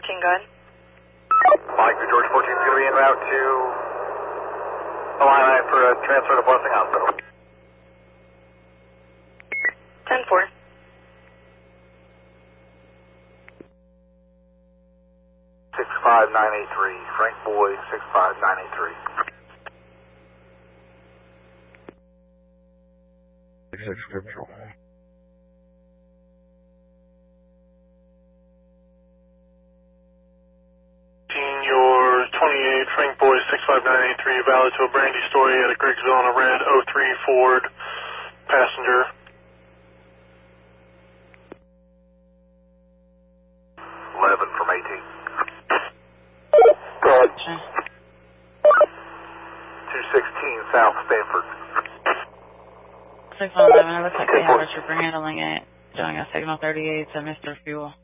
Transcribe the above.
go ahead. Mike, George 14 is going to be en route to Illini for a transfer to Blessing Hospital. 10-4. 65983, Frank Boyd, 65983. Scriptural. Your 28, Frank Boyd, 65983, valid to a Brandy Story at a Griggsville on a red 03 Ford passenger. 11 from 18. Good. 216 South Stanford. 611, it looks like we have a trooper handling it, doing a signal 38 to Mr. Fuel.